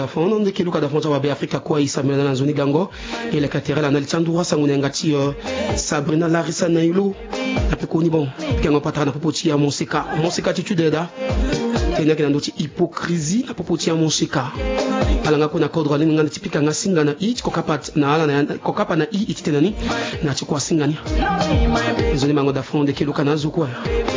da fond on ke luka da fond wa be Afrika kwa isamela na zoni gango ile katerela na litandura sangune ngati Sabrina Larissa Nailo apekoni bon kengo patana popoti ya musika attitude da tena kina ndoti hypocrisie na popoti ya musika alanga kuna kodro alinga tipika ngasinga na ich kokapat na ala na kokapa na i ititenani na chikwa singani zoni mango da fond ke luka na zukwa